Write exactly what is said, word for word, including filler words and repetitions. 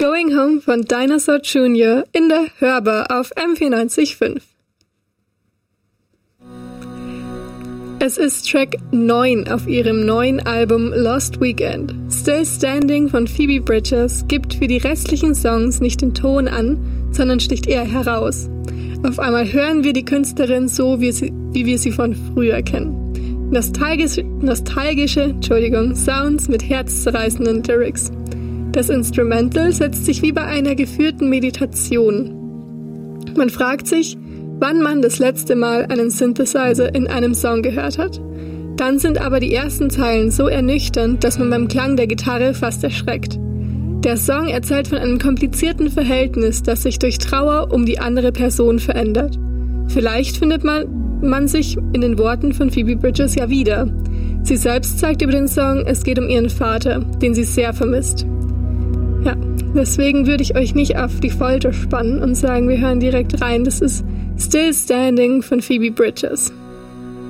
Going Home von Dinosaur Junior in der Hörbar auf M vierundneunzig Komma fünf. Es ist Track neun auf ihrem neuen Album Lost Weekend. Still Standing von Phoebe Bridgers gibt für die restlichen Songs nicht den Ton an, sondern sticht eher heraus. Auf einmal hören wir die Künstlerin so, wie, sie, wie wir sie von früher kennen. Nostalgische, nostalgische Entschuldigung, Sounds mit herzzerreißenden Lyrics. Das Instrumental setzt sich wie bei einer geführten Meditation. Man fragt sich, wann man das letzte Mal einen Synthesizer in einem Song gehört hat. Dann sind aber die ersten Zeilen so ernüchternd, dass man beim Klang der Gitarre fast erschreckt. Der Song erzählt von einem komplizierten Verhältnis, das sich durch Trauer um die andere Person verändert. Vielleicht findet man, man sich in den Worten von Phoebe Bridgers ja wieder. Sie selbst sagt über den Song, es geht um ihren Vater, den sie sehr vermisst. Ja, deswegen würde ich euch nicht auf die Folter spannen und sagen, wir hören direkt rein. Das ist Still Standing von Phoebe Bridgers.